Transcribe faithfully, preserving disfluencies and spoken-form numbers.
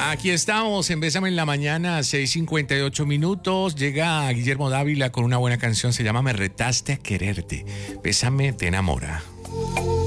Aquí estamos en Bésame en la Mañana, seis cincuenta y ocho minutos. Llega Guillermo Dávila con una buena canción, se llama Me retaste a quererte. Bésame, te enamora.